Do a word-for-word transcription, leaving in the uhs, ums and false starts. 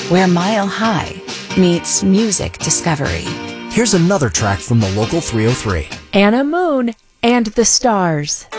where Mile High meets music discovery. Here's another track from the local three oh three. Anna Moon and the Stars.